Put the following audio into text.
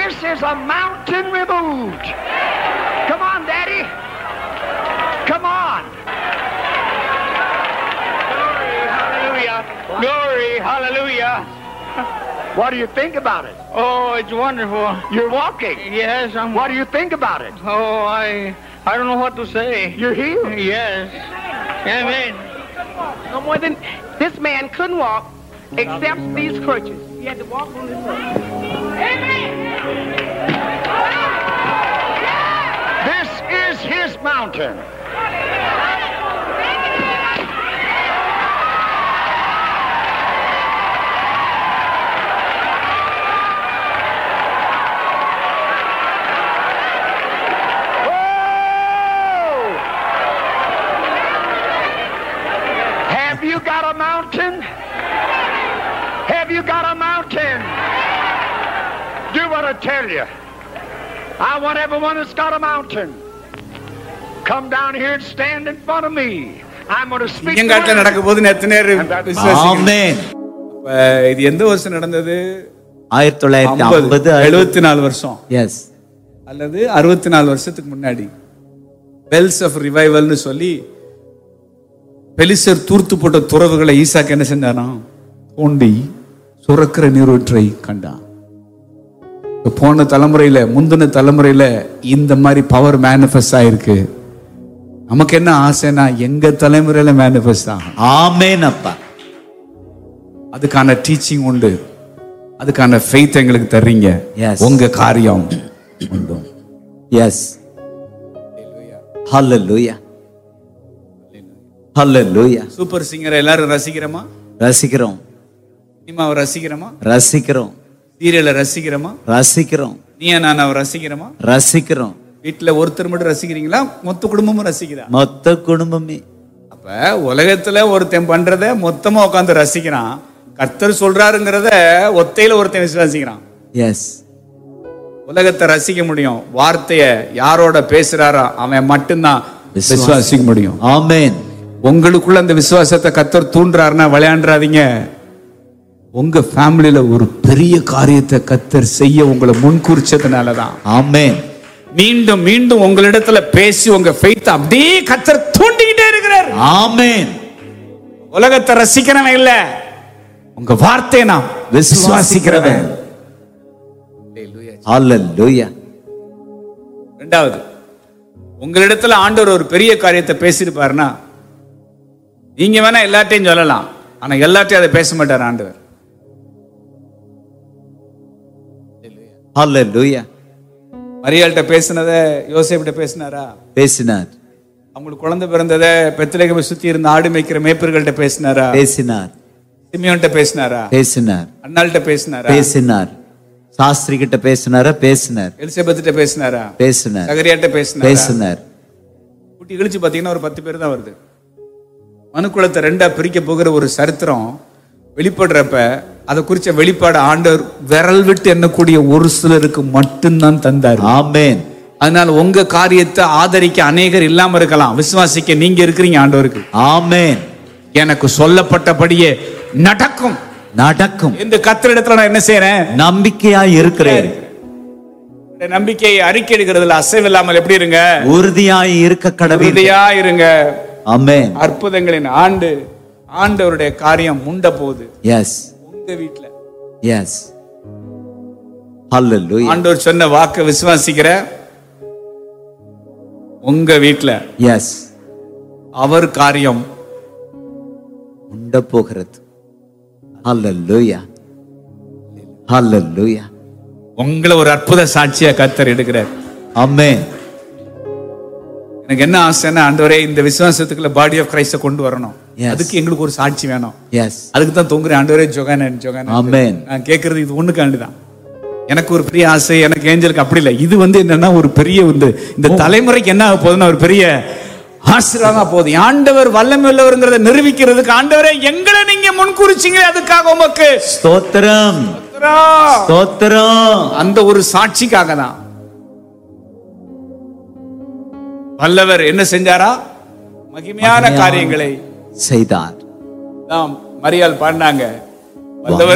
This is a mountain removed. Come on, Daddy. Come on. Glory, hallelujah. Glory, hallelujah. What do you think about it? Oh, it's wonderful. You're walking. Yes, What do you think about it? Oh, I don't know what to say. You're healed. Yes. Amen. No more than this man couldn't walk except these crutches. He had to walk on his own. This is his mountain. Have you got a mountain? Have you got a mountain? Do what I tell you. I want everyone that's got a mountain. Come down here and stand in front of me. I'm going to speak. எங்காட்டில் நடக்கும் போது எத்தனை ஆமென். இது எந்த வருஷம் நடந்தது? 1950 74 வருஷம். S. அல்லது 64 வருஷத்துக்கு முன்னாடி பெல்ஸ் ஆஃப் ரிவைவல்னு சொல்லி பெலிசர் தூர்த்து போட்ட துறவுகளை ஈசாக்கு என்ன செஞ்சாராம்? தோண்டி சுரக்கிற நீரூற்றை கண்டான். போன தலைமுறையில முந்தின தலைமுறையில இந்த மாதிரி பவர் மேனிஃபெஸ்ட் ஆயிருக்கு. நமக்கு என்ன ஆசைன்னா எங்க தலைமுறையில மேனிஃபெஸ்ட் ஆகும். ஆமென் அப்பா. அதுக்கான டீச்சிங் உண்டு, அதுக்கான ஃபெய்த் எங்களுக்கு தர்றீங்க. உங்க காரியம் உண்டு. எஸ். ஹல்லேலூயா. ஹல்லேலூயா. சூப்பர் சிங்கரை எல்லாரும் ரசிக்கிறோமா? ரசிக்கிறோம். சினிமாவை ரசிக்கிறோமா? ரசிக்கிறோம். சீரியலை ரசிக்கிறோமா? ரசிக்கிறோம். நீயா நான் ரசிக்கிறோமா? ரசிக்கிறோம். வீட்டுல ஒருத்தர் மட்டும் ரசிக்கிறீங்களா? மொத்த குடும்பமும் ரசிக்கிறா? மொத்த குடும்பமே. அப்ப உலகத்துல ஒருத்தன் பண்றத மொத்தமா உட்கார்ந்து ரசிக்கிறான். கர்த்தர் சொல்றாருங்கிறத ஒத்தையில ஒருத்தன் விசுவாசிக்கிறான். எஸ். உலகத்தை ரசிக்க முடியும், வார்த்தைய யாரோட பேசுறாரோ அவன் மட்டும்தான் விசுவாசிக்க முடியும். ஆமென். உங்களுக்குள்ள அந்த விசுவாசத்தை கர்த்தர் தூண்டுறாருன்னா விளையாண்டுறாதீங்க. உங்க ஃபேமிலியில ஒரு பெரிய காரியத்தை கர்த்தர் செய்ய உங்களை முன்குறிச்சதுனாலதான். ஆமென். மீண்டும் மீண்டும் உங்களிடத்துல பேசி உங்க ஃபெய்த் அப்படியே கர்த்தர் தூண்டிக்கிட்டே இருக்கிறார். ஆமென். உலகத்தை ரசிக்கிறவன் இல்ல, உங்க வார்த்தையை நாம் விசுவாசிக்கிறவன். ஹல்லேலூயா. இரண்டாவது, உங்களிடத்துல ஆண்டவர் ஒரு பெரிய காரியத்தை பேசியிருப்பாருன்னா நீங்க வேணா எல்லாத்தையும் சொல்லலாம், ஆனா எல்லாத்தையும் அதை பேச மாட்டார் ஆண்டவர். ஹல்லேலூயா. மரியாள்கிட்ட பேசினதை யோசேப்பிட்ட பேசினாரா? பேசினார். அவங்களுக்கு குழந்தை பிறந்ததை பெத்லகேமை சுத்தி இருந்த ஆடு மேய்க்கிற மேய்ப்பர்கள்ட்ட பேசினாரா? பேசினார். சிமியோன்ட்ட பேசினாரா? பேசினார். அண்ணாள்கிட்ட பேசினாரா? பேசினார். சாஸ்திரி கிட்ட பேசினாரா? பேசினார். எலிசபெத்திட்ட பேசினாரா? பேசினார். சகரியாட்ட பேசினாரா? பேசினார். கூட்டி கழிச்சு பாத்தீங்கன்னா ஒரு 10 பேர் தான் வருது. மனுக்குலத்தை 2ஆ பிரிக்க போகிற ஒரு சரித்திரம் வெளிப்படுறப்ப அதை குறிச்ச வெளிப்பாடு ஆண்டவர் விரல் விட்டு எண்ணக்கூடிய ஒரு சிலருக்கு மட்டும்தான் தந்தார். ஆமென். அதனால உங்க காரியத்தை ஆதரிக்க அநேகர் இல்லாம இருக்கலாம், விசுவாசிக்க நீங்க இருக்கிறீங்க ஆண்டவருக்கு. ஆமென். எனக்கு சொல்லப்பட்டபடியே நடக்கும். நடக்கும். இந்த கர்த்தரிடத்துல நான் என்ன செய்றேன்? நம்பிக்கையா இருக்கிறேன். நம்பிக்கையை அறிக்கை எடுக்கிறதுல அசைவில்லாமல் எப்படி இருங்க? உறுதியாய் இருக்க கடவுள். உறுதியா இருங்க. ஆமென். அற்புதங்களின் ஆண்டு, ஆண்டவருடைய காரியம் முண்ட போகுது. எஸ். உங்க வீட்டுல. எஸ். ஹல்லேலூயா. ஆண்டவர் சொன்ன வாக்க விசுவாசிக்கிற உங்க வீட்டுல எஸ் அவர் காரியம் உண்ட போகிறது. ஹல்லேலூயா. ஹல்லேலூயா. உங்களை ஒரு அற்புத சாட்சியா கர்த்தர் எடுக்கிறார். ஆமென். எனக்கு என்ன ஆசைன்னா ஆண்டவரே இந்த விசுவாசத்துக்குள்ள பாடி ஆஃப் கிரைஸ்ட கொண்டு வரணும். அதுக்கு எங்களுக்கு ஒரு சாட்சி வேணும். எஸ். அதுக்கு தான் தொங்குறேன் ஆண்டவரே. ஜோகானன் ஜோகானன். ஆமென். நான் கேட்கறது இது ஒண்ணுக்காண்டிதான். எனக்கு ஒரு பெரிய ஆசை, எனக்கு ஏஞ்சலுக்கு அப்படி இல்லை. இது என்னன்னா ஒரு பெரிய இந்த தலைமுறைக்கு என்ன ஆக போகுதுன்னா ஒரு பெரிய ஆசீர்வாதமா போகுது. ஆண்டவர் வல்லமை உள்ளவர்ங்கிறத நிரூபிக்கிறதுக்கு ஆண்டவரே எங்களை நீங்க முன்குறிச்சிங்க, அதுக்காக உமக்கு ஸ்தோத்திரம். ஸ்தோத்திரம். அந்த ஒரு சாட்சிக்காக தான் வல்லவர் என்ன செஞ்சாரா? மகிமையான காரியங்களை செய்தார். மரியாள் பாடினாங்க. வல்லவர்